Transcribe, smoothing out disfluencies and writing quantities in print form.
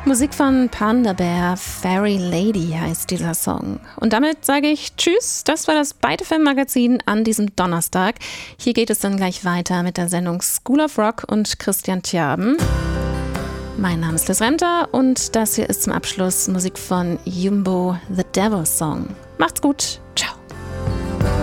Musik von Panda Bear, Fairy Lady heißt dieser Song. Und damit sage ich Tschüss, das war das Byte FM Magazin an diesem Donnerstag. Hier geht es dann gleich weiter mit der Sendung School of Rock und Christian Tjaben. Mein Name ist Liz Remter und das hier ist zum Abschluss Musik von Jumbo, The Devil Song. Macht's gut, ciao.